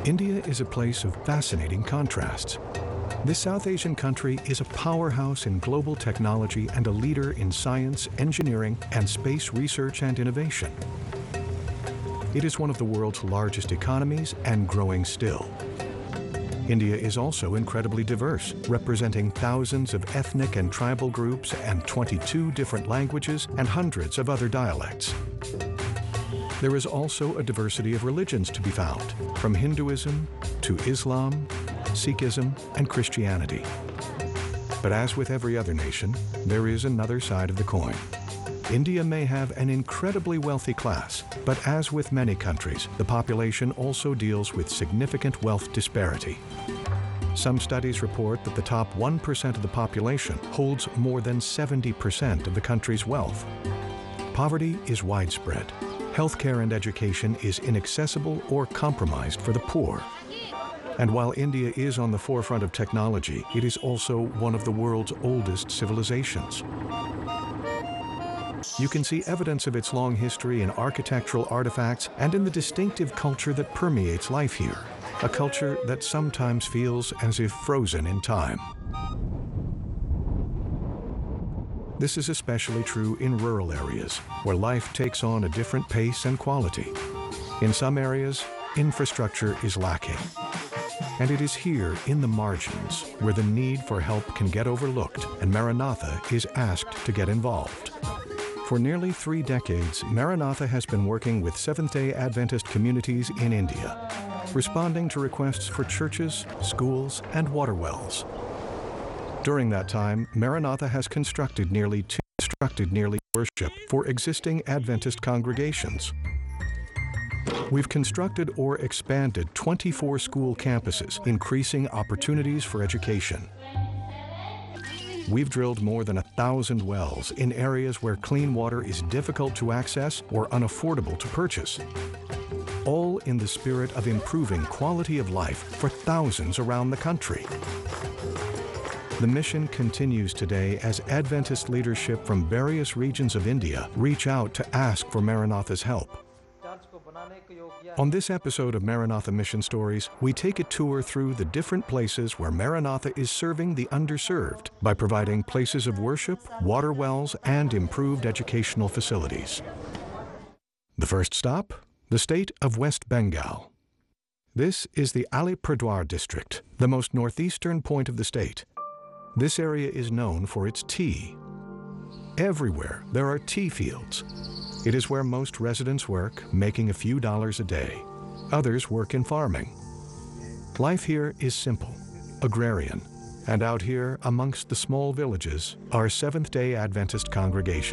India is a place of fascinating contrasts. This South Asian country is a powerhouse in global technology and a leader in science, engineering, and space research and innovation. It is one of the world's largest economies and growing still. India is also incredibly diverse, representing thousands of ethnic and tribal groups and 22 different languages and hundreds of other dialects. There is also a diversity of religions to be found, from Hinduism to Islam, Sikhism, and Christianity. But as with every other nation, there is another side of the coin. India may have an incredibly wealthy class, but as with many countries, the population also deals with significant wealth disparity. Some studies report that the top 1% of the population holds more than 70% of the country's wealth. Poverty is widespread. Healthcare and education is inaccessible or compromised for the poor. And while India is on the forefront of technology, it is also one of the world's oldest civilizations. You can see evidence of its long history in architectural artifacts and in the distinctive culture that permeates life here, a culture that sometimes feels as if frozen in time. This is especially true in rural areas, where life takes on a different pace and quality. In some areas, infrastructure is lacking. And it is here, in the margins, where the need for help can get overlooked, and Maranatha is asked to get involved. For nearly 3 decades, Maranatha has been working with Seventh-day Adventist communities in India, responding to requests for churches, schools, and water wells. During that time, Maranatha has constructed nearly worship for existing Adventist congregations. We've constructed or expanded 24 school campuses, increasing opportunities for education. We've drilled more than 1,000 wells in areas where clean water is difficult to access or unaffordable to purchase, all in the spirit of improving quality of life for thousands around the country. The mission continues today as Adventist leadership from various regions of India reach out to ask for Maranatha's help. On this episode of Maranatha Mission Stories, we take a tour through the different places where Maranatha is serving the underserved by providing places of worship, water wells, and improved educational facilities. The first stop, the state of West Bengal. This is the Alipurduar district, the most northeastern point of the state. This area is known for its tea. Everywhere there are tea fields. It is where most residents work, making a few dollars a day. Others work in farming. Life here is simple, agrarian, and out here amongst the small villages are Seventh-day Adventist congregations.